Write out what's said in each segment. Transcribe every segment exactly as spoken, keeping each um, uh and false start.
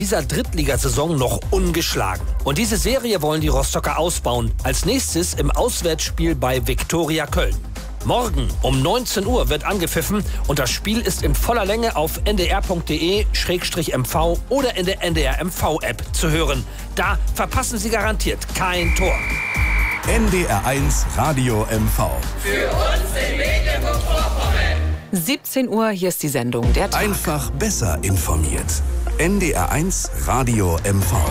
dieser Drittligasaison noch ungeschlagen. Und diese Serie wollen die Rostocker ausbauen. Als nächstes im Auswärtsspiel bei Viktoria Köln. Morgen um neunzehn Uhr wird angepfiffen und das Spiel ist in voller Länge auf n d r punkt d e slash m v oder in der N D R M V-App zu hören. Da verpassen Sie garantiert kein Tor. N D R eins Radio M V. Für uns in Mecklenburg-Vorpommern. siebzehn Uhr, hier ist die Sendung Der Tag. Einfach besser informiert. N D R eins Radio M V.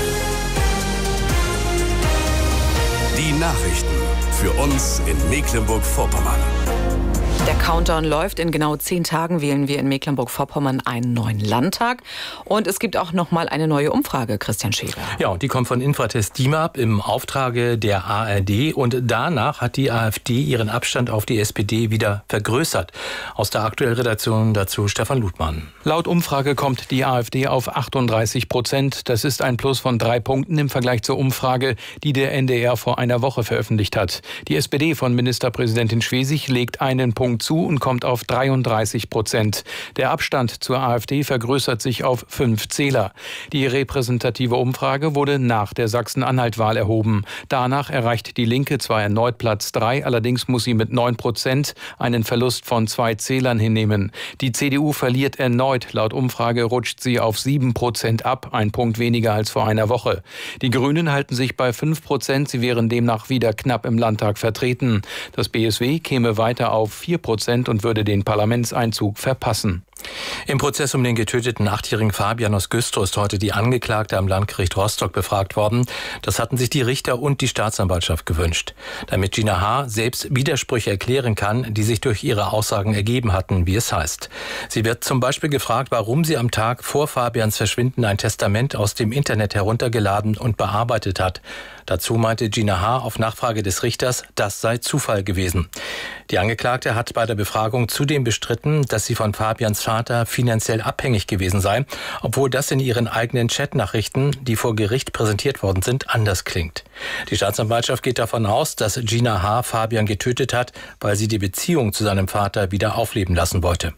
Die Nachrichten für uns in Mecklenburg-Vorpommern. Der Countdown läuft. In genau zehn Tagen wählen wir in Mecklenburg-Vorpommern einen neuen Landtag. Und es gibt auch noch mal eine neue Umfrage, Christian Schäfer. Ja, und die kommt von Infratest DIMAP im Auftrage der A R D. Und danach hat die AfD ihren Abstand auf die S P D wieder vergrößert. Aus der aktuellen Redaktion dazu Stefan Ludmann. Laut Umfrage kommt die AfD auf achtunddreißig Prozent. Das ist ein Plus von drei Punkten im Vergleich zur Umfrage, die der N D R vor einer Woche veröffentlicht hat. Die S P D von Ministerpräsidentin Schwesig legt einen Punkt zu und kommt auf dreiunddreißig Prozent. Der Abstand zur AfD vergrößert sich auf fünf Zähler. Die repräsentative Umfrage wurde nach der Sachsen-Anhalt-Wahl erhoben. Danach erreicht die Linke zwar erneut Platz drei, allerdings muss sie mit neun Prozent einen Verlust von zwei Zählern hinnehmen. Die C D U verliert erneut. Laut Umfrage rutscht sie auf sieben Prozent ab, ein Punkt weniger als vor einer Woche. Die Grünen halten sich bei fünf Prozent. Sie wären demnach wieder knapp im Landtag vertreten. Das B S W käme weiter auf vier Prozent und würde den Parlamentseinzug verpassen. Im Prozess um den getöteten achtjährigen Fabian aus Güstrow ist heute die Angeklagte am Landgericht Rostock befragt worden. Das hatten sich die Richter und die Staatsanwaltschaft gewünscht, damit Gina H. selbst Widersprüche erklären kann, die sich durch ihre Aussagen ergeben hatten, wie es heißt. Sie wird zum Beispiel gefragt, warum sie am Tag vor Fabians Verschwinden ein Testament aus dem Internet heruntergeladen und bearbeitet hat. Dazu meinte Gina H. auf Nachfrage des Richters, das sei Zufall gewesen. Die Angeklagte hat bei der Befragung zudem bestritten, dass sie von Fabians Vater finanziell abhängig gewesen sei, obwohl das in ihren eigenen Chatnachrichten, die vor Gericht präsentiert worden sind, anders klingt. Die Staatsanwaltschaft geht davon aus, dass Gina H. Fabian getötet hat, weil sie die Beziehung zu seinem Vater wieder aufleben lassen wollte.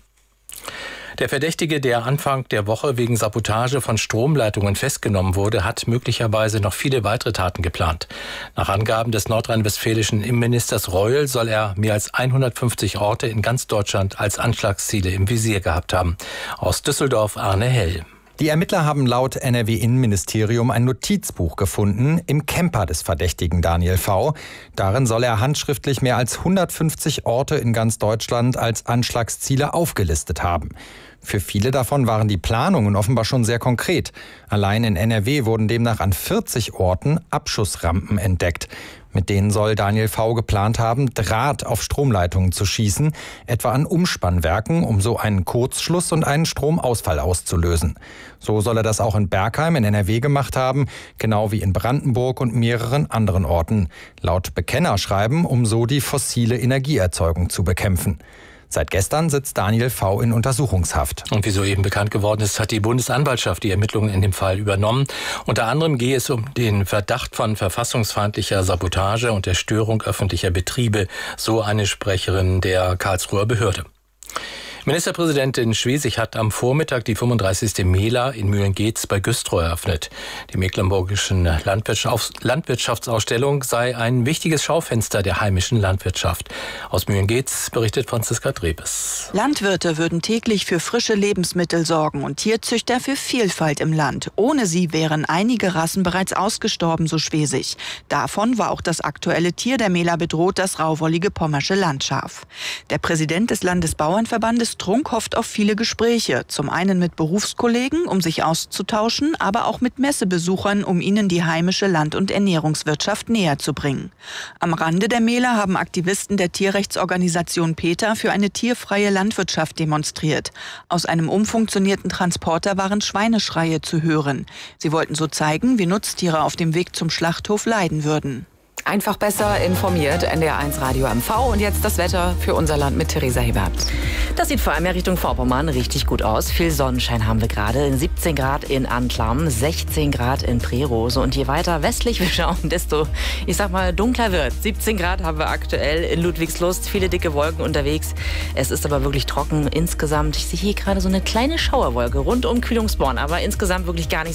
Der Verdächtige, der Anfang der Woche wegen Sabotage von Stromleitungen festgenommen wurde, hat möglicherweise noch viele weitere Taten geplant. Nach Angaben des nordrhein-westfälischen Innenministers Reul soll er mehr als hundertfünfzig Orte in ganz Deutschland als Anschlagsziele im Visier gehabt haben. Aus Düsseldorf Arne Hell. Die Ermittler haben laut N R W-Innenministerium ein Notizbuch gefunden im Camper des Verdächtigen Daniel V. Darin soll er handschriftlich mehr als hundertfünfzig Orte in ganz Deutschland als Anschlagsziele aufgelistet haben. Für viele davon waren die Planungen offenbar schon sehr konkret. Allein in N R W wurden demnach an vierzig Orten Abschussrampen entdeckt. Mit denen soll Daniel V. geplant haben, Draht auf Stromleitungen zu schießen, etwa an Umspannwerken, um so einen Kurzschluss und einen Stromausfall auszulösen. So soll er das auch in Bergheim in N R W gemacht haben, genau wie in Brandenburg und mehreren anderen Orten. Laut Bekennerschreiben, um so die fossile Energieerzeugung zu bekämpfen. Seit gestern sitzt Daniel V. in Untersuchungshaft. Und wie soeben bekannt geworden ist, hat die Bundesanwaltschaft die Ermittlungen in dem Fall übernommen. Unter anderem gehe es um den Verdacht von verfassungsfeindlicher Sabotage und der Störung öffentlicher Betriebe, so eine Sprecherin der Karlsruher Behörde. Ministerpräsidentin Schwesig hat am Vormittag die fünfunddreißigste Mela in Mühlengeetz bei Güstrow eröffnet. Die mecklenburgischen Landwirtschaftsausstellung sei ein wichtiges Schaufenster der heimischen Landwirtschaft. Aus Mühlengeetz berichtet Franziska Drebes. Landwirte würden täglich für frische Lebensmittel sorgen und Tierzüchter für Vielfalt im Land. Ohne sie wären einige Rassen bereits ausgestorben, so Schwesig. Davon war auch das aktuelle Tier der Mela bedroht, das rauwollige pommersche Landschaf. Der Präsident des Landesbauernverbandes Trunk hofft auf viele Gespräche. Zum einen mit Berufskollegen, um sich auszutauschen, aber auch mit Messebesuchern, um ihnen die heimische Land- und Ernährungswirtschaft näher zu bringen. Am Rande der Mela haben Aktivisten der Tierrechtsorganisation PETA für eine tierfreie Landwirtschaft demonstriert. Aus einem umfunktionierten Transporter waren Schweineschreie zu hören. Sie wollten so zeigen, wie Nutztiere auf dem Weg zum Schlachthof leiden würden. Einfach besser informiert, N D R eins Radio M V. Und jetzt das Wetter für unser Land mit Theresa Hebert. Das sieht vor allem Richtung Vorpommern richtig gut aus. Viel Sonnenschein haben wir gerade. siebzehn Grad in Anklam, sechzehn Grad in Prerose. Und je weiter westlich wir schauen, desto, ich sag mal, dunkler wird. siebzehn Grad haben wir aktuell in Ludwigslust. Viele dicke Wolken unterwegs. Es ist aber wirklich trocken insgesamt. Ich sehe hier gerade so eine kleine Schauerwolke rund um Kühlungsborn. Aber insgesamt wirklich gar nicht